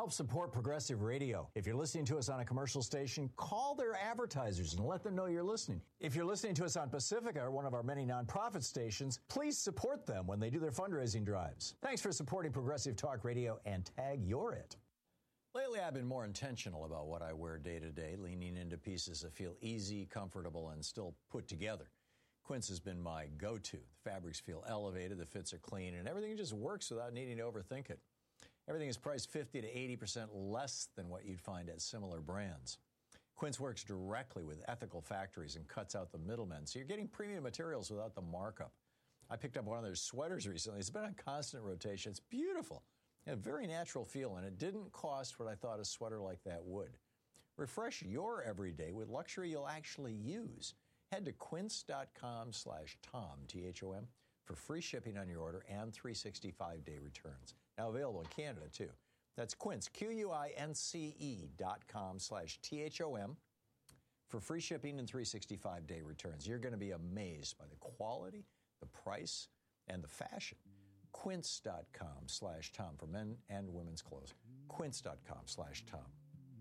Help support Progressive Radio. If you're listening to us on a commercial station, call their advertisers and let them know you're listening. If you're listening to us on Pacifica, or one of our many nonprofit stations, please support them when they do their fundraising drives. Thanks for supporting Progressive Talk Radio, and tag you're it. Lately, I've been more intentional about what I wear day to day, leaning into pieces that feel easy, comfortable, and still put together. Quince has been my go-to. The fabrics feel elevated, the fits are clean, and everything just works without needing to overthink it. Everything is priced 50 to 80% less than what you'd find at similar brands. Quince works directly with ethical factories and cuts out the middlemen, so you're getting premium materials without the markup. I picked up one of their sweaters recently. It's been on constant rotation. It's beautiful. A very natural feel, and it didn't cost what I thought a sweater like that would. Refresh your everyday with luxury you'll actually use. Head to quince.com/Tom, T-H-O-M, for free shipping on your order and 365-day returns. Now available in Canada, too. That's Quince, QUINCE.com/THOM, for free shipping and 365-day returns. You're going to be amazed by the quality, the price, and the fashion. Quince.com/Tom for men and women's clothes. Quince.com/Tom.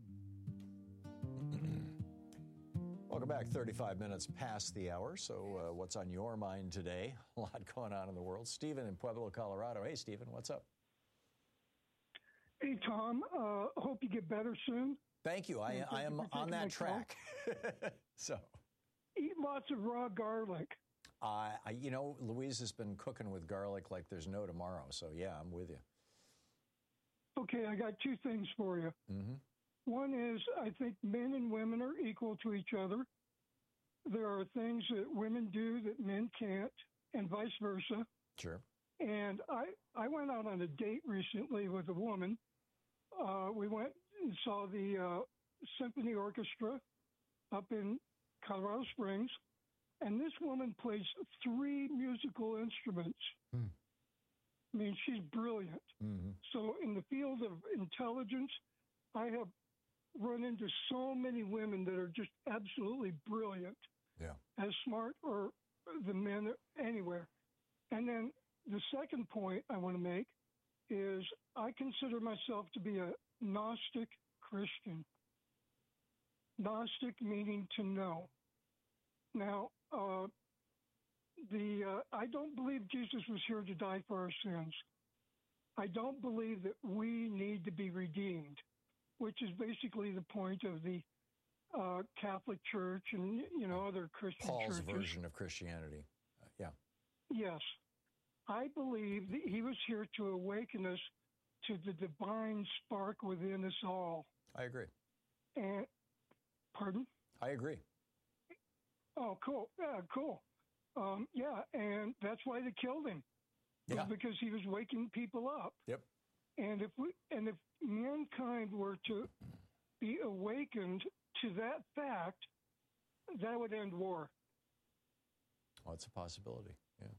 Welcome back. 35 minutes past the hour. So what's on your mind today? A lot going on in the world. Stephen in Pueblo, Colorado. Hey, Stephen, what's up? Hey, Tom. Hope you get better soon. Thank you. I am on that track. So eat lots of raw garlic. Louise has been cooking with garlic like there's no tomorrow. So, yeah, I'm with you. Okay, I got two things for you. Mm-hmm. One is I think men and women are equal to each other. There are things that women do that men can't, and vice versa. Sure. And I went out on a date recently with a woman. We went and saw the symphony orchestra up in Colorado Springs, and this woman plays 3 musical instruments. I mean, she's brilliant. Mm-hmm. So in the field of intelligence, I have run into so many women that are just absolutely brilliant. Yeah. As smart or the men anywhere. And then the second point I want to make is I consider myself to be a Gnostic Christian. Gnostic meaning to know. Now, I don't believe Jesus was here to die for our sins. I don't believe that we need to be redeemed, which is basically the point of the Catholic Church and, other Christian Paul's churches. version of Christianity. Yeah. Yes. I believe that he was here to awaken us to the divine spark within us all. I agree. And, pardon? I agree. Oh, cool. Yeah, cool. And that's why they killed him. Yeah. Because he was waking people up. Yep. And if mankind were to be awakened to that fact, that would end war. Oh, it's a possibility. Yeah.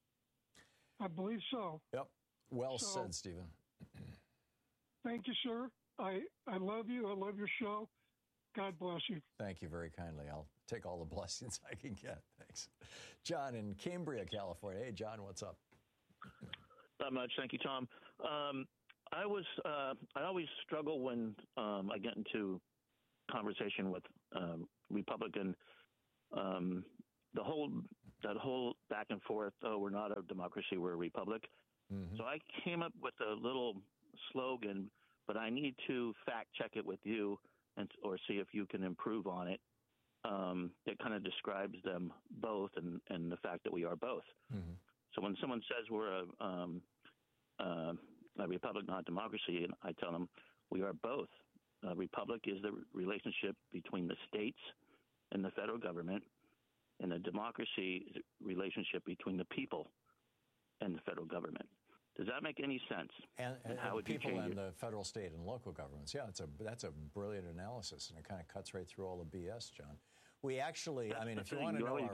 I believe so. Yep. Well said, Stephen. Thank you, sir. I love you. I love your show. God bless you. Thank you very kindly. I'll take all the blessings I can get. Thanks. John in Cambria, California. Hey, John, what's up? Not much. Thank you, Tom. I always struggle when I get into conversation with Republican, that whole back and forth, we're not a democracy, we're a republic. Mm-hmm. So I came up with a little slogan, but I need to fact check it with you or see if you can improve on it. It kind of describes them both and the fact that we are both. Mm-hmm. So when someone says we're a republic, not democracy, and I tell them we are both. A republic is the relationship between the states and the federal government, and a democracy is a relationship between the people and the federal government. Does that make any sense? And how would people and the federal, state, and local governments? Yeah, that's a brilliant analysis, and it kind of cuts right through all the BS, John. We actually, if you want to know,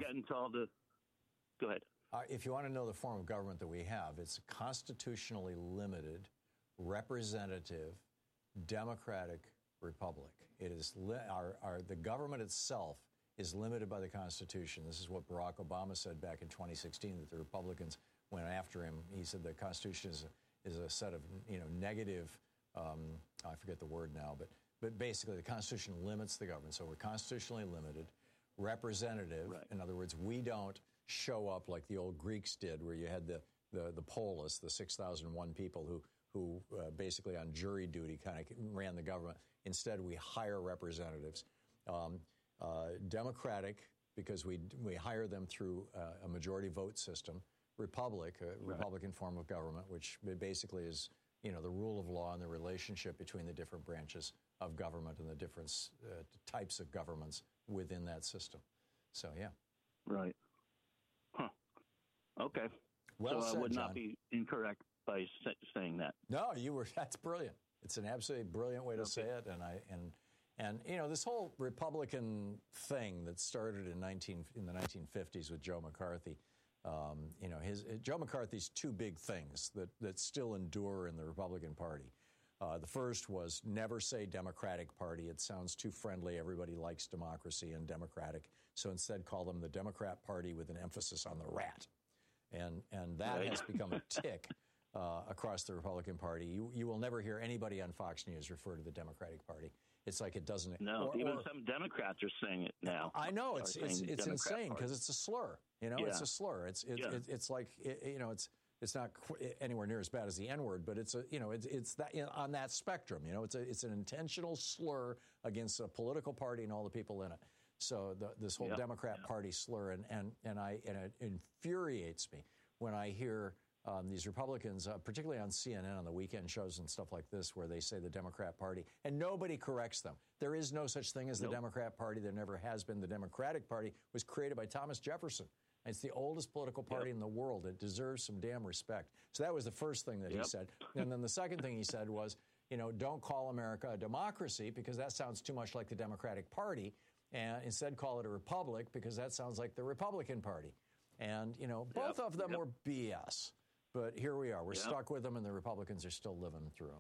go ahead. If you want to know the form of government that we have, it's a constitutionally limited, representative, democratic republic. It is the government itself is limited by the Constitution. This is what Barack Obama said back in 2016, that the Republicans went after him. He said the Constitution is a set of negative I forget the word now, but basically the Constitution limits the government. So we're constitutionally limited. Representative, Right. in other words, we don't show up like the old Greeks did, where you had the polis, the 6,001 people who basically on jury duty kind of ran the government. Instead, we hire representatives. Democratic, because we hire them through a majority vote system. Republic, a Republican form of government, which basically is, the rule of law and the relationship between the different branches of government and the different types of governments within that system. So, yeah. Right. Huh. Okay. Well so said, I would John. not be incorrect by saying that. No, that's brilliant. It's an absolutely brilliant way to say it. And this whole Republican thing that started in the 1950s with Joe McCarthy, Joe McCarthy's two big things that still endure in the Republican Party. The first was never say Democratic Party. It sounds too friendly. Everybody likes democracy and Democratic. So instead call them the Democrat Party with an emphasis on the rat. And that has become a tick across the Republican Party. You will never hear anybody on Fox News refer to the Democratic Party. It's like it doesn't. No, even some Democrats are saying it now. I know it's insane because Party. it's a slur. It's a slur. It's like it's not anywhere near as bad as the N-word, but it's that on that spectrum. It's an intentional slur against a political party and all the people in it. So this whole Democrat Party slur, and it infuriates me when I hear these Republicans, particularly on CNN on the weekend shows and stuff like this, where they say the Democrat Party, and nobody corrects them. There is no such thing as the Democrat Party. There never has been. The Democratic Party was created by Thomas Jefferson. It's the oldest political party in the world. It deserves some damn respect. So that was the first thing that he said. And then the second thing he said was, don't call America a democracy because that sounds too much like the Democratic Party. And instead call it a republic because that sounds like the Republican Party. And, both of them were BS. But here we are. We're stuck with them, and the Republicans are still living through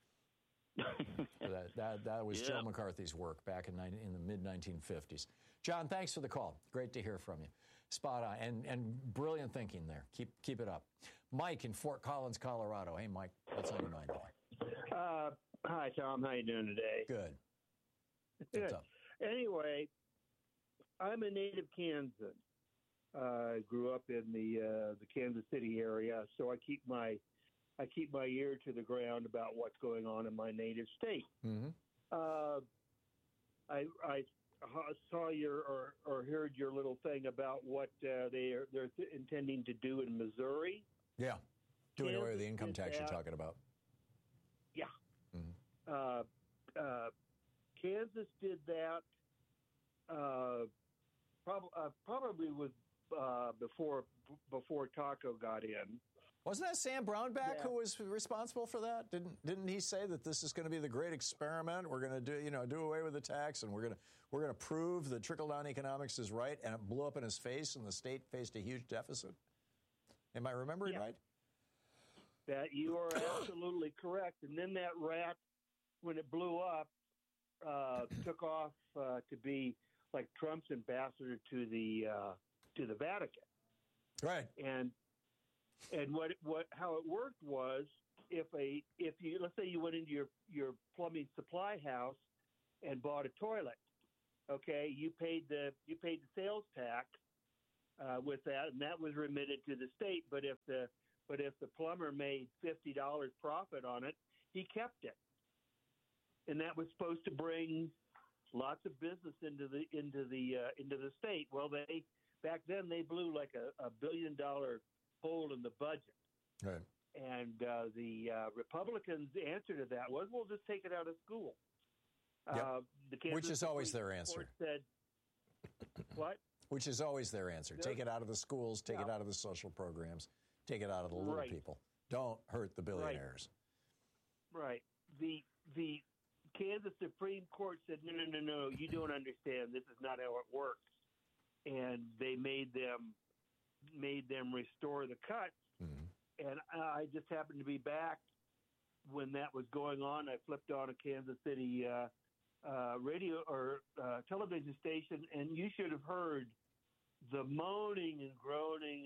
them. that was Joe McCarthy's work back in the mid-1950s. John, thanks for the call. Great to hear from you. Spot on. And brilliant thinking there. Keep it up. Mike in Fort Collins, Colorado. Hey, Mike, what's on your mind today? Hi, Tom. How you doing today? Good. Good. What's up? Anyway, I'm a native Kansan. I grew up in the Kansas City area, so I keep my ear to the ground about what's going on in my native state. Mm-hmm. I saw or heard your little thing about what they're intending to do in Missouri. Yeah, doing away with the Kansas income tax did you're that. talking about. Yeah. Mm-hmm. Kansas did that probably with before Taco got in. Wasn't that Sam Brownback Yeah. who was responsible for that? Didn't he say that this is going to be the great experiment? We're going to do away with the tax, and we're going to prove that trickle down economics is right, and it blew up in his face, and the state faced a huge deficit. Am I remembering right? That you are absolutely correct. And then that rat, when it blew up, took off to be like Trump's ambassador to the Vatican. Right. And how it worked was if you let's say you went into your plumbing supply house and bought a toilet, okay, you paid the sales tax with that, and that was remitted to the state. But if the plumber made $50 profit on it, he kept it, and that was supposed to bring lots of business into the state. Well, back then they blew like a $1 billion hole in the budget. Right. And the Republicans' answer to that was, "We'll just take it out of school." Yep. The Kansas Which is always Supreme their Court answer. Said, what? Which is always their answer. Yeah. Take it out of the schools, take it out of the social programs, take it out of the little Right. people. Don't hurt the billionaires. Right. The Kansas Supreme Court said, no, you don't understand. This is not how it works. And they made them restore the cuts. Mm-hmm. And I just happened to be back when that was going on. I flipped on a Kansas City radio or television station, and you should have heard the moaning and groaning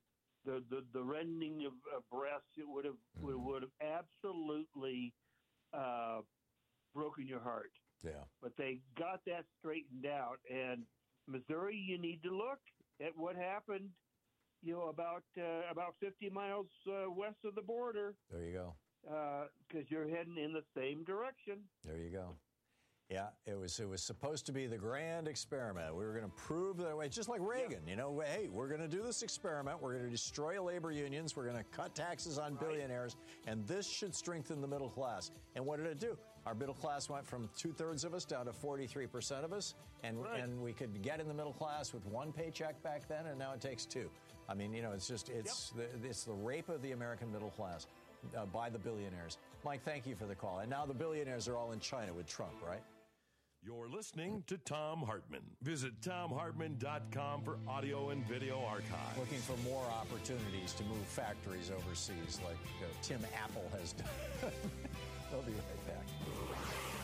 and the rending of breasts. It would have absolutely broken your heart. Yeah. But they got that straightened out. And Missouri, you need to look at what happened, about 50 miles west of the border. There you go. Because you're heading in the same direction. There you go. Yeah, it was supposed to be the grand experiment. We were going to prove that way, just like Reagan. Yeah. Hey, we're going to do this experiment. We're going to destroy labor unions. We're going to cut taxes on billionaires, and this should strengthen the middle class. And what did it do? Our middle class went from 2/3 of us down to 43% of us, and we could get in the middle class with one paycheck back then, and now it takes two. I mean, it's the rape of the American middle class by the billionaires. Mike, thank you for the call. And now the billionaires are all in China with Trump, right? You're listening to Thom Hartmann. Visit ThomHartmann.com for audio and video archives. Looking for more opportunities to move factories overseas like Tim Apple has done.